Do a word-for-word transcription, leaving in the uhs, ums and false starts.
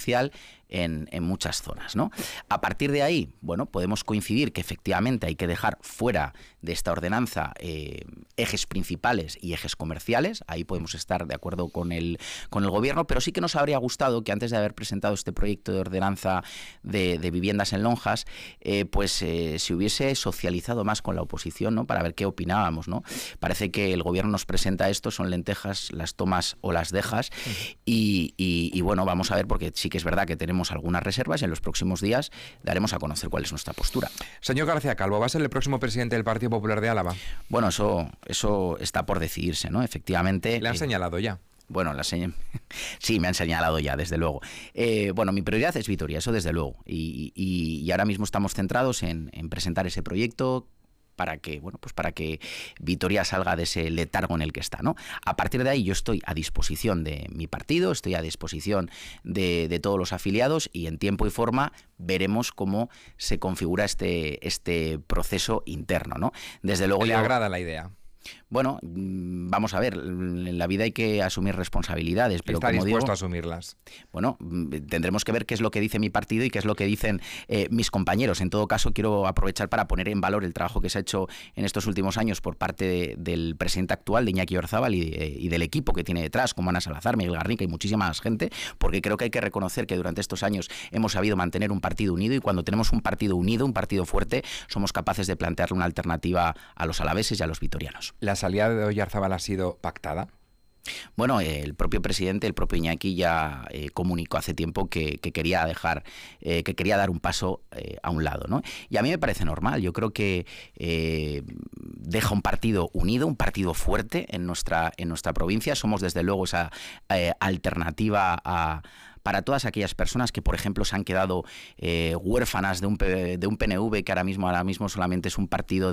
comercial en, en muchas zonas, ¿no? A partir de ahí, bueno, podemos coincidir que efectivamente hay que dejar fuera de esta ordenanza eh, ejes principales y ejes comerciales. Ahí podemos estar de acuerdo con el, con el gobierno, pero sí que nos habría gustado que antes de haber presentado este proyecto de ordenanza de, de viviendas en lonjas, eh, pues eh, se hubiese socializado más con la oposición, ¿no? Para ver qué opinábamos, ¿no? Parece que el gobierno nos presenta esto, son lentejas, las tomas o las dejas, uh-huh. y, y, y bueno, vamos a ver, porque sí que es verdad que tenemos algunas reservas y en los próximos días daremos a conocer cuál es nuestra postura. Señor García Calvo, ¿va a ser el próximo presidente del Partido Popular de Álava? Bueno, eso, eso está por decidirse, ¿no? Efectivamente. ¿Le han eh, señalado ya? Bueno, la señ... sí, me han señalado ya, desde luego. Eh, bueno, mi prioridad es Vitoria, eso desde luego. Y, y, y ahora mismo estamos centrados en, en presentar ese proyecto para que, bueno, pues para que Vitoria salga de ese letargo en el que está, ¿no? A partir de ahí yo estoy a disposición de mi partido, estoy a disposición de, de todos los afiliados y en tiempo y forma veremos cómo se configura este, este proceso interno, ¿no? Desde luego ¿Le yo... agrada la idea? Bueno, vamos a ver, en la vida hay que asumir responsabilidades, pero ¿Está como dispuesto digo, a asumirlas? Bueno, tendremos que ver qué es lo que dice mi partido y qué es lo que dicen eh, mis compañeros. En todo caso, quiero aprovechar para poner en valor el trabajo que se ha hecho en estos últimos años por parte de, del presidente actual, de Iñaki Oyarzabal, y, eh, y del equipo que tiene detrás, como Ana Salazar, Miguel Garnica y muchísima más gente, porque creo que hay que reconocer que durante estos años hemos sabido mantener un partido unido, y cuando tenemos un partido unido, un partido fuerte, somos capaces de plantearle una alternativa a los alaveses y a los vitorianos. ¿La salida de Oyarzabal ha sido pactada? Bueno, el propio presidente, el propio Iñaki ya eh, comunicó hace tiempo que, que quería dejar, eh, que quería dar un paso eh, a un lado, ¿no? Y a mí me parece normal. Yo creo que eh, deja un partido unido, un partido fuerte en nuestra en nuestra provincia. Somos desde luego esa eh, alternativa a para todas aquellas personas que, por ejemplo, se han quedado eh, huérfanas de un, de un P N V que ahora mismo ahora mismo solamente es un partido